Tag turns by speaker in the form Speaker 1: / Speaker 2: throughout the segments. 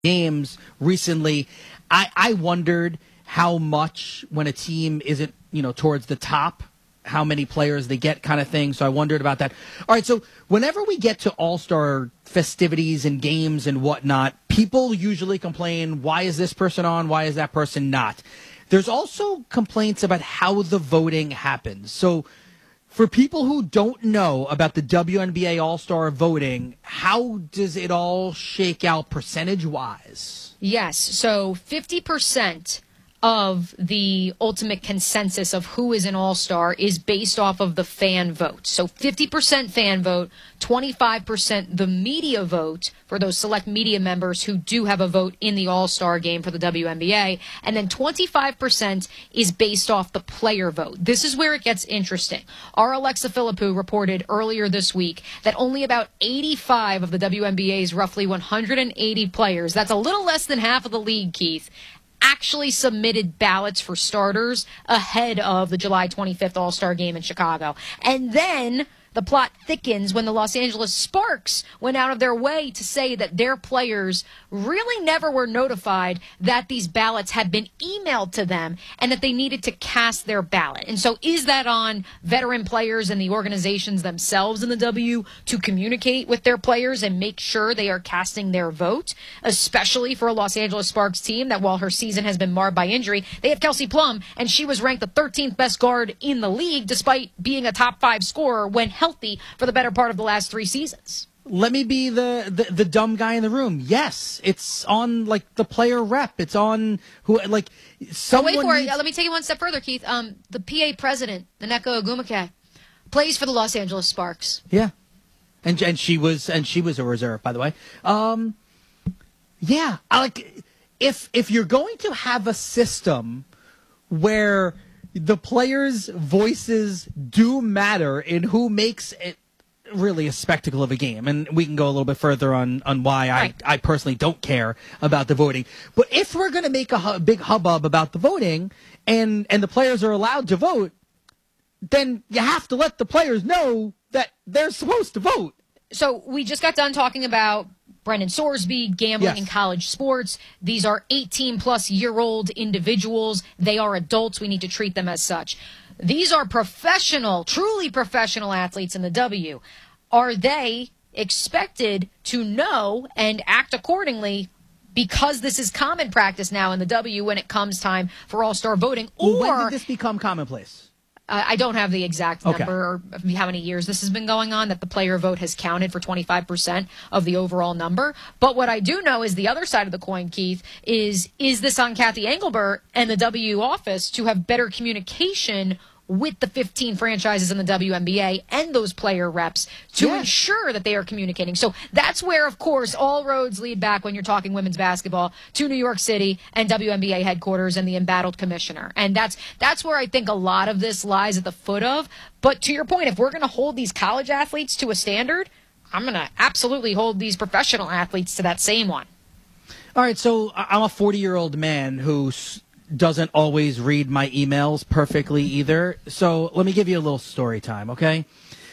Speaker 1: games recently, I wondered how much when a team isn't, towards the top, how many players they get kind of thing. So I wondered about that. All right, so whenever we get to All-Star festivities and games and whatnot, people usually complain, why is this person on? Why is that person not? There's also complaints about how the voting happens. So for people who don't know about the WNBA All-Star voting, how does it all shake out percentage-wise?
Speaker 2: Yes, so 50% of the ultimate consensus of who is an all-star is based off of the fan vote. So 50% fan vote, 25% the media vote for those select media members who do have a vote in the all-star game for the WNBA, and then 25% is based off the player vote. This is where it gets interesting. Our Alexa Philippou reported earlier this week that only about 85 of the WNBA's roughly 180 players, that's a little less than half of the league, Keith, actually submitted ballots for starters ahead of the July 25th All-Star game in Chicago. And then the plot thickens when the Los Angeles Sparks went out of their way to say that their players really never were notified that these ballots had been emailed to them and that they needed to cast their ballot. And so is that on veteran players and the organizations themselves in the W to communicate with their players and make sure they are casting their vote, especially for a Los Angeles Sparks team that while her season has been marred by injury, they have Kelsey Plum, and she was ranked the 13th best guard in the league despite being a top 5 scorer when healthy for the better part of the last 3 seasons.
Speaker 1: Let me be the dumb guy in the room. Yes, it's on the player rep. It's on who someone.
Speaker 2: Wait for it. Let me take it one step further, Keith. The PA president, Nneka Ogwumike, plays for the Los Angeles Sparks.
Speaker 1: Yeah, and she was a reserve, by the way. Yeah, if you're going to have a system where the players' voices do matter in who makes it really a spectacle of a game. And we can go a little bit further on why
Speaker 2: right.
Speaker 1: I personally don't care about the voting. But if we're going to make a big hubbub about the voting and the players are allowed to vote, then you have to let the players know that they're supposed to vote.
Speaker 2: So we just got done talking about Brendan Sorsby, gambling in college sports. These are 18-plus-year-old individuals. They are adults. We need to treat them as such. These are professional, truly professional athletes in the W. Are they expected to know and act accordingly because this is common practice now in the W when it comes time for all-star voting?
Speaker 1: Or when did this become commonplace?
Speaker 2: I don't have the exact number or how many years this has been going on, that the player vote has counted for 25% of the overall number. But what I do know is the other side of the coin, Keith, is this on Kathy Engelbert and the W office to have better communication with the 15 franchises in the WNBA and those player reps to ensure that they are communicating. So that's where, of course, all roads lead back when you're talking women's basketball to New York City and WNBA headquarters and the embattled commissioner. And that's where I think a lot of this lies at the foot of. But to your point, if we're going to hold these college athletes to a standard, I'm going to absolutely hold these professional athletes to that same one.
Speaker 1: All right, so I'm a 40-year-old man who doesn't always read my emails perfectly either. So let me give you a little story time, okay?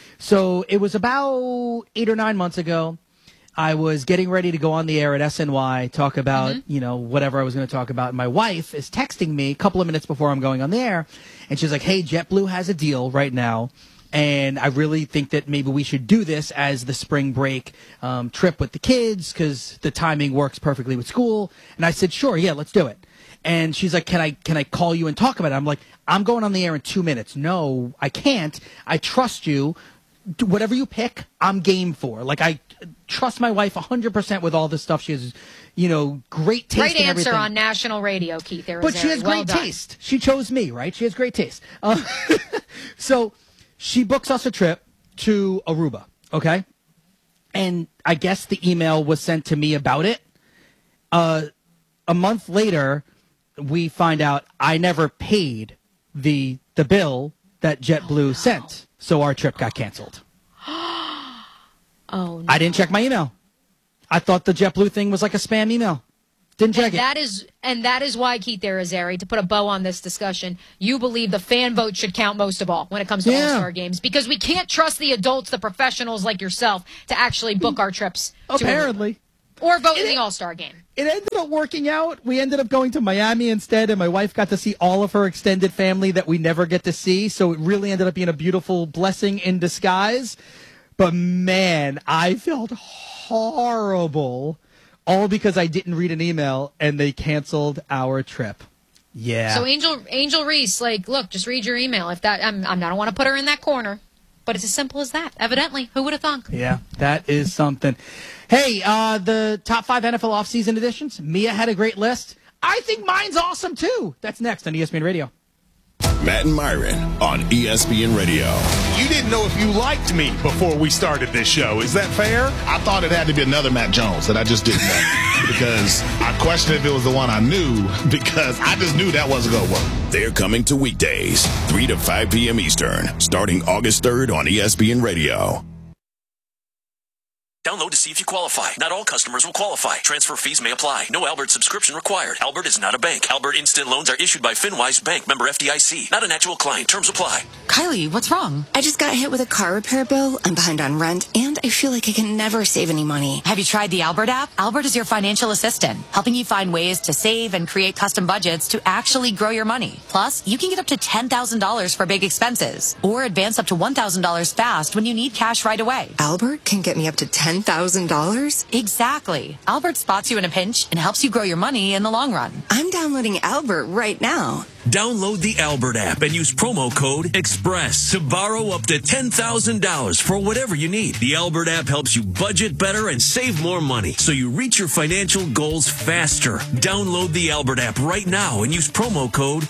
Speaker 1: So it was about 8 or 9 months ago. I was getting ready to go on the air at SNY, talk about, whatever I was going to talk about. My wife is texting me a couple of minutes before I'm going on the air, and she's like, hey, JetBlue has a deal right now, and I really think that maybe we should do this as the spring break trip with the kids because the timing works perfectly with school. And I said, sure, yeah, let's do it. And she's like, can I call you and talk about it? I'm like, I'm going on the air in 2 minutes. No, I can't. I trust you. Whatever you pick, I'm game for. I trust my wife 100% with all this stuff. She has, great taste.
Speaker 2: Great
Speaker 1: and
Speaker 2: answer
Speaker 1: everything.
Speaker 2: On national radio, Keith.
Speaker 1: But she has great taste. She chose me, right? She has great taste. So she books us a trip to Aruba, okay? And I guess the email was sent to me about it. A month later, we find out I never paid the bill that JetBlue sent, so our trip got canceled.
Speaker 2: Oh, no.
Speaker 1: I didn't check my email. I thought the JetBlue thing was like a spam email. Didn't check
Speaker 2: it. That is why, Keith Arizari, to put a bow on this discussion, you believe the fan vote should count most of all when it comes to All-Star games, because we can't trust the adults, the professionals like yourself, to actually book our trips.
Speaker 1: Apparently.
Speaker 2: Or vote in the All-Star game.
Speaker 1: It ended up working out. We ended up going to Miami instead, and my wife got to see all of her extended family that we never get to see. So it really ended up being a beautiful blessing in disguise. But, man, I felt horrible, all because I didn't read an email, and they canceled our trip. Yeah.
Speaker 2: So Angel Reese, like, look, just read your email. If that, I don't want to put her in that corner, but it's as simple as that. Evidently, who would have thunk?
Speaker 1: Yeah, that is something. Hey, the top 5 NFL offseason editions. Mia had a great list. I think mine's awesome too. That's next on ESPN Radio.
Speaker 3: Matt and Myron on ESPN Radio.
Speaker 4: You didn't know if you liked me before we started this show. Is that fair?
Speaker 5: I thought it had to be another Matt Jones that I just didn't know because I questioned if it was the one I knew because I just knew that wasn't going to work.
Speaker 3: They're coming to weekdays, 3 to 5 p.m. Eastern, starting August 3rd on ESPN Radio.
Speaker 6: Download to see if you qualify. Not all customers will qualify. Transfer fees may apply. No Albert subscription required. Albert is not a bank. Albert Instant Loans are issued by FinWise Bank, member FDIC. Not an actual client. Terms apply.
Speaker 7: Kylie, what's wrong?
Speaker 8: I just got hit with a car repair bill. I'm behind on rent, and I feel like I can never save any money.
Speaker 7: Have you tried the Albert app? Albert is your financial assistant, helping you find ways to save and create custom budgets to actually grow your money. Plus, you can get up to $10,000 for big expenses, or advance up to $1,000 fast when you need cash right away.
Speaker 8: Albert can get me up to $10,000?
Speaker 7: Exactly. Albert spots you in a pinch and helps you grow your money in the long run.
Speaker 8: I'm downloading Albert right now.
Speaker 6: Download the Albert app and use promo code EXPRESS to borrow up to $10,000 for whatever you need. The Albert app helps you budget better and save more money so you reach your financial goals faster. Download the Albert app right now and use promo code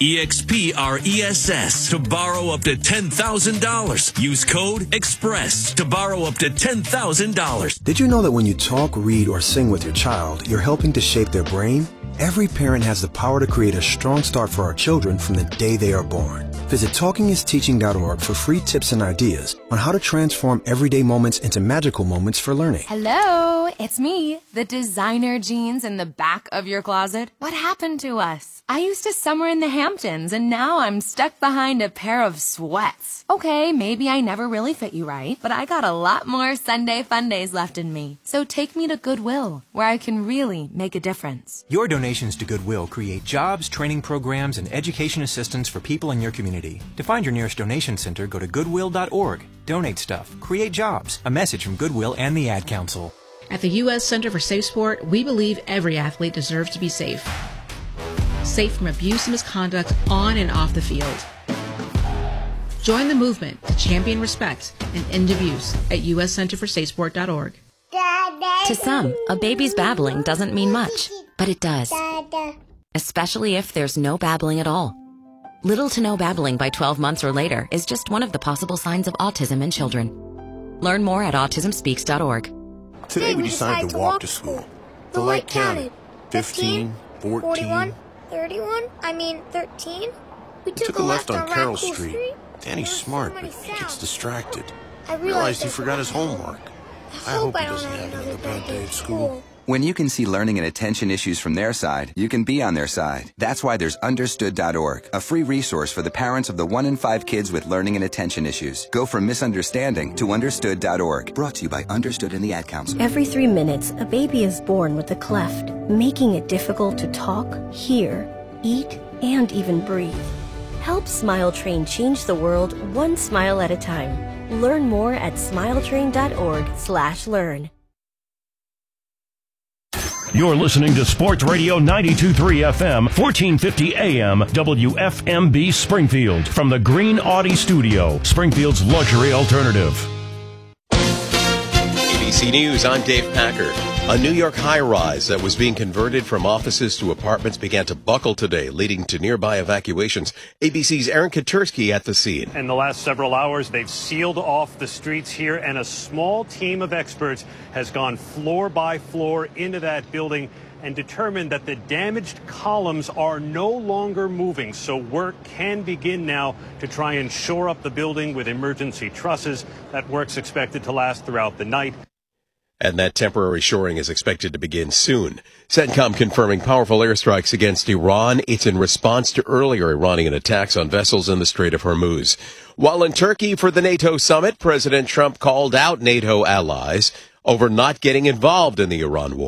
Speaker 6: EXPRESS to borrow up to $10,000. Use code EXPRESS to borrow up to $10,000.
Speaker 9: Did you know that when you talk, read, or sing with your child, you're helping to shape their brain? Every parent has the power to create a strong start for our children from the day they are born. Visit TalkingIsTeaching.org for free tips and ideas on how to transform everyday moments into magical moments for learning.
Speaker 10: Hello, it's me, the designer jeans in the back of your closet. What happened to us? I used to summer in the Hamptons, and now I'm stuck behind a pair of sweats. Okay, maybe I never really fit you right, but I got a lot more Sunday fun days left in me. So take me to Goodwill, where I can really make a difference.
Speaker 11: Your donations to Goodwill create jobs, training programs, and education assistance for people in your community. To find your nearest donation center, go to goodwill.org. Donate stuff. Create jobs. A message from Goodwill and the Ad Council.
Speaker 12: At the U.S. Center for Safe Sport, we believe every athlete deserves to be safe. Safe from abuse and misconduct on and off the field. Join the movement to champion respect and end abuse at uscenterforsafesport.org.
Speaker 13: To some, a baby's babbling doesn't mean much, but it does. Especially if there's no babbling at all. Little to no babbling by 12 months or later is just one of the possible signs of autism in children. Learn more at autismspeaks.org.
Speaker 14: Today we decided to walk to school. The light counted. 15, 14,
Speaker 15: 41, 31, 13.
Speaker 14: We took a left on Carroll Street. Danny's smart, but he gets distracted.
Speaker 15: I
Speaker 14: realized he forgot his homework. I hope he doesn't have another bad day at school.
Speaker 16: When you can see learning and attention issues from their side, you can be on their side. That's why there's Understood.org, a free resource for the parents of the 1 in 5 kids with learning and attention issues. Go from misunderstanding to Understood.org. Brought to you by Understood and the Ad Council.
Speaker 17: Every 3 minutes, a baby is born with a cleft, making it difficult to talk, hear, eat, and even breathe. Help Smile Train change the world one smile at a time. Learn more at smiletrain.org/learn.
Speaker 18: You're listening to Sports Radio 92.3 FM, 1450 AM, WFMB Springfield. From the Green Audi Studio, Springfield's luxury alternative.
Speaker 19: ABC News, I'm Dave Packer. A New York high-rise that was being converted from offices to apartments began to buckle today, leading to nearby evacuations. ABC's Aaron Katersky at the scene.
Speaker 20: In the last several hours, they've sealed off the streets here, and a small team of experts has gone floor by floor into that building and determined that the damaged columns are no longer moving. So work can begin now to try and shore up the building with emergency trusses. That work's expected to last throughout the night.
Speaker 19: And that temporary shoring is expected to begin soon. CENTCOM confirming powerful airstrikes against Iran. It's in response to earlier Iranian attacks on vessels in the Strait of Hormuz. While in Turkey for the NATO summit, President Trump called out NATO allies over not getting involved in the Iran war.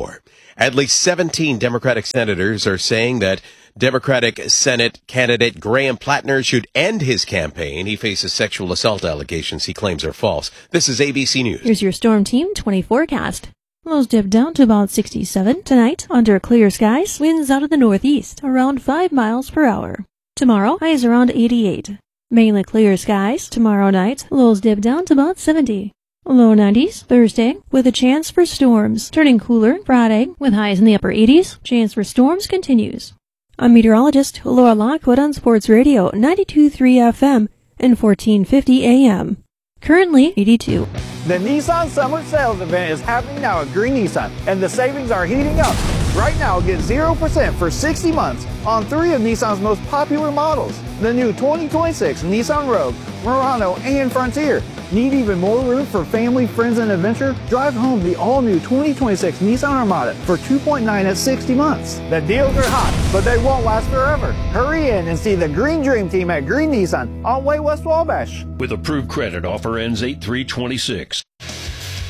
Speaker 19: At least 17 Democratic senators are saying that Democratic Senate candidate Graham Plattner should end his campaign. He faces sexual assault allegations he claims are false. This is ABC News.
Speaker 21: Here's your Storm Team 20 forecast. Lows dip down to about 67 tonight under clear skies. Winds out of the northeast around 5 miles per hour. Tomorrow, highs around 88. Mainly clear skies. Tomorrow night, lows dip down to about 70. Low 90s Thursday with a chance for storms. Turning cooler Friday with highs in the upper 80s. Chance for storms continues. I'm meteorologist Laura Lockwood on Sports Radio 92.3 FM and 1450 AM. Currently 82.
Speaker 22: The Nissan Summer Sales Event is happening now at Green Nissan, and the savings are heating up. Right now, get 0% for 60 months on 3 of Nissan's most popular models. The new 2026 Nissan Rogue, Murano, and Frontier. Need even more room for family, friends, and adventure? Drive home the all-new 2026 Nissan Armada for $2.9 at 60 months. The deals are hot, but they won't last forever. Hurry in and see the Green Dream Team at Green Nissan on Way West Wabash.
Speaker 18: With approved credit, offer ends 8/3/26.